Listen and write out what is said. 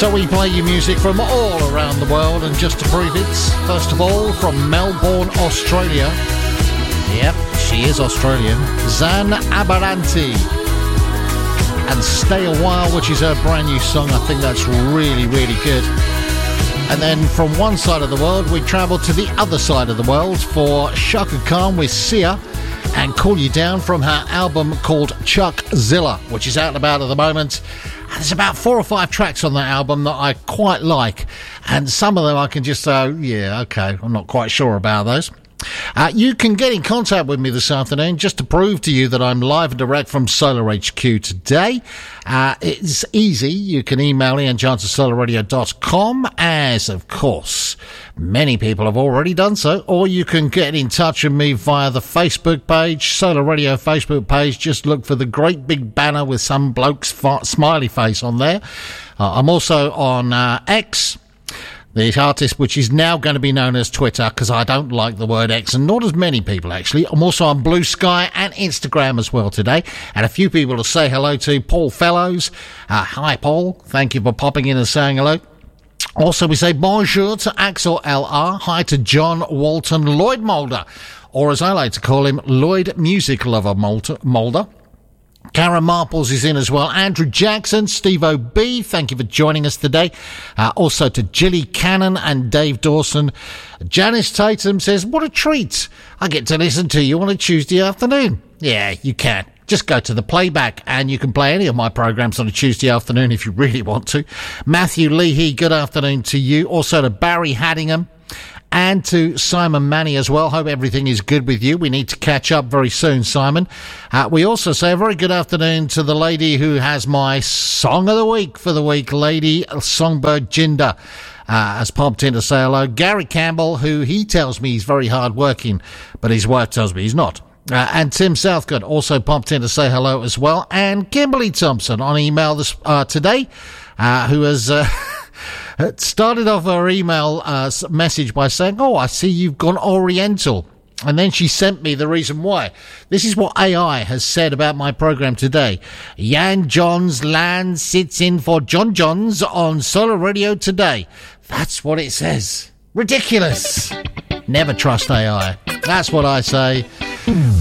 So we play you music from all around the world, and just to prove it, first of all, from Melbourne, Australia. Yep, she is Australian. Zan Abaranti. And Stay a While, which is her brand new song. I think that's really, really good. And then from one side of the world, we travel to the other side of the world for Chaka Khan with Sia and Cool You Down from her album called Chuckzilla, which is out and about at the moment. There's about 4 or 5 tracks on that album that I quite like, and some of them I can just say, yeah, okay, I'm not quite sure about those. You can get in contact with me this afternoon just to prove to you that I'm live and direct from Solar HQ today. It's easy. You can email ianjohns@solarradio.com, as of course many people have already done so, or you can get in touch with me via the Facebook page, Solar Radio Facebook page. Just look for the great big banner with some bloke's smiley face on there. I'm also on X, the artist, which is now going to be known as Twitter, because I don't like the word X, and nor does many people, actually. I'm also on Blue Sky and Instagram as well today. And a few people to say hello to. Paul Fellows. Hi, Paul. Thank you for popping in and saying hello. Also, we say bonjour to Axel LR. Hi to John Walton Lloyd Mulder, or as I like to call him, Lloyd Music Lover Mulder. Karen Marples is in as well. Andrew Jackson, Steve O.B., thank you for joining us today. Also to Gilly Cannon and Dave Dawson. Janice Tatum says, what a treat. I get to listen to you on a Tuesday afternoon. Yeah, you can. Just go to the playback and you can play any of my programs on a Tuesday afternoon if you really want to. Matthew Leahy, good afternoon to you. Also to Barry Haddingham. And to Simon Manny as well. Hope everything is good with you. We need to catch up very soon, Simon. We also say a very good afternoon to the lady who has my Song of the Week for the week, Lady Songbird Jinder. Has popped in to say hello. Gary Campbell, who he tells me he's very hard working, but his wife tells me he's not. And Tim Southcote also popped in to say hello as well. And Kimberly Thompson on email today, who has... started off her email message by saying, oh, I see you've gone Oriental. And then she sent me the reason why. This is what AI has said about my program today. Jan Johns Land sits in for John Johns on Solar Radio today. That's what it says. Ridiculous. Never trust AI. That's what I say.